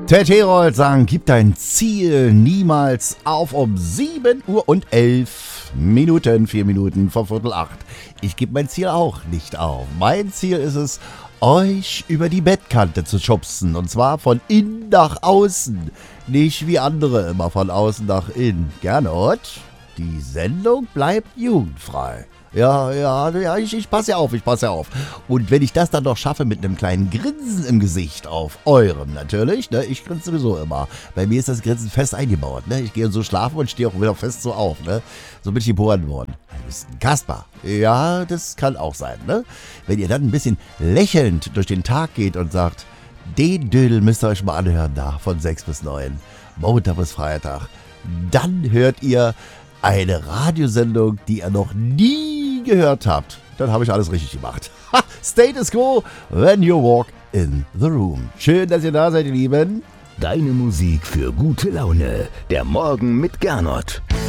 Ted Herold sagen, gib dein Ziel niemals auf um 7 Uhr und 11 Minuten, 4 Minuten vor Viertel 8. Ich gebe mein Ziel auch nicht auf. Mein Ziel ist es, euch über die Bettkante zu schubsen. Und zwar von innen nach außen. Nicht wie andere immer von außen nach innen. Gernot, die Sendung bleibt jugendfrei. Ja, ich passe ja auf. Und wenn ich das dann noch schaffe mit einem kleinen Grinsen im Gesicht auf eurem natürlich, ne, ich grinse sowieso immer. Bei mir ist das Grinsen fest eingebaut, ne, ich gehe so schlafen und stehe auch wieder fest so auf, ne. So bin ich geboren worden. Du bist ein Kasper. Ja, das kann auch sein, ne. Wenn ihr dann ein bisschen lächelnd durch den Tag geht und sagt, den Dödel müsst ihr euch mal anhören da, von 6 bis 9, Montag bis Freitag, dann hört ihr eine Radiosendung, die ihr noch nie gehört habt. Dann habe ich alles richtig gemacht. Status Quo, when you walk in the room. Schön, dass ihr da seid, ihr Lieben. Deine Musik für gute Laune. Der Morgen mit Gernot.